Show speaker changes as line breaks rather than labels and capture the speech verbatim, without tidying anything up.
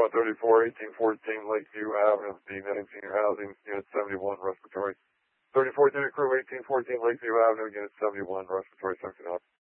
Squad thirty-four, eighteen fourteen, Lakeview Avenue, designated senior housing, Unit seventy-one, respiratory. thirty-fourth Unit Crew, eighteen fourteen, Lakeview Avenue, Unit seventy-one, respiratory section up.